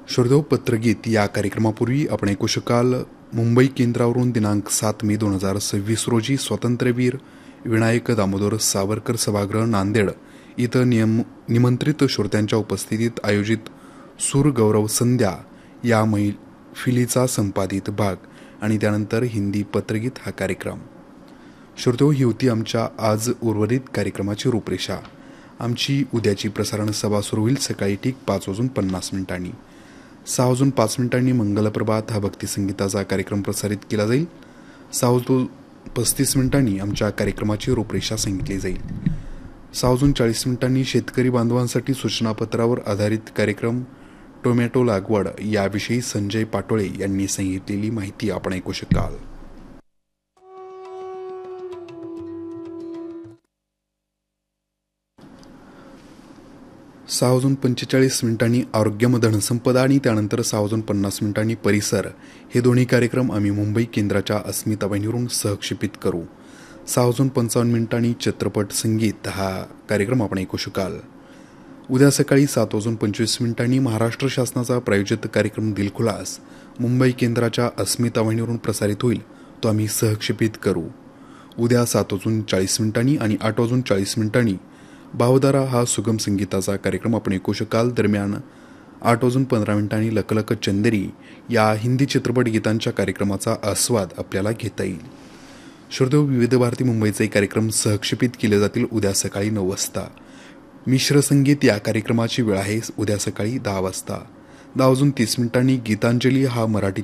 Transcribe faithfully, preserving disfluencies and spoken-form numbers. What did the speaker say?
श्रोतेहो, पत्रगीत या कार्यक्रमापूर्वी आपण ऐकू शकाल मुंबई केंद्रावरून दिनांक सात मे दोन हजार सव्वीस रोजी स्वातंत्र्यवीर विनायक दामोदर सावरकर सभागृह नांदेड इथं नियम निमंत्रित श्रोत्यांच्या उपस्थितीत आयोजित सूर गौरव संध्या या मैफिलीचा संपादित भाग आणि त्यानंतर हिंदी पत्रगीत हा कार्यक्रम. श्रोतेहो, ही होती आमच्या आज उर्वरित कार्यक्रमाची रूपरेषा. आमची उद्याची प्रसारण सभा सुरू होईल सकाळी ठीक पाच वाजून पन्नास मिनिटांनी. सहा वाजून पाच मिनिटांनी मंगलप्रभात हा भक्तिसंगीताचा कार्यक्रम प्रसारित केला जाईल. सहा वाजून पस्तीस मिनिटांनी आमच्या कार्यक्रमाची रूपरेषा सांगितली जाईल. सहा वाजून चाळीस मिनिटांनी शेतकरी बांधवांसाठी सूचनापत्रावर आधारित कार्यक्रम टोमॅटो लागवड याविषयी संजय पाटोळे यांनी सांगितलेली माहिती आपण ऐकू शकाल. सहा वाजून पंचेचाळीस मिनिटांनी आरोग्यम धनसंपदा आणि त्यानंतर सहा वाजून पन्नास मिनिटांनी परिसर हे दोन्ही कार्यक्रम आम्ही मुंबई केंद्राच्या अस्मिता वाहिनीवरून सहक्षेपित करू. सहा वाजून पंचावन्न मिनिटांनी चित्रपट संगीत हा कार्यक्रम आपण ऐकू शकाल. उद्या सकाळी सात वाजून पंचवीस मिनिटांनी महाराष्ट्र शासनाचा प्रायोजित कार्यक्रम दिलखुलास मुंबई केंद्राच्या अस्मिता वाहिनीवरून प्रसारित होईल, तो आम्ही सहक्षेपित करू. उद्या सात वाजून चाळीस मिनिटांनी आणि आठ वाजून चाळीस मिनिटांनी भावधारा हा सुगम संगीताचा कार्यक्रम आपण ऐकू शकाल. दरम्यान आठ वाजून पंधरा मिनिटांनी लकलक चंदेरी या हिंदी चित्रपट गीतांच्या कार्यक्रमाचा आस्वाद आपल्याला घेता येईल. श्रोतेहो, विविध भारती मुंबईचे कार्यक्रम सहक्षेपित केले जातील उद्या सकाळी नऊ वाजता. मिश्र संगीत या कार्यक्रमाची वेळ आहे उद्या सकाळी दहा वाजता. दहा वाजून तीस मिनिटांनी गीतांजली हा मराठी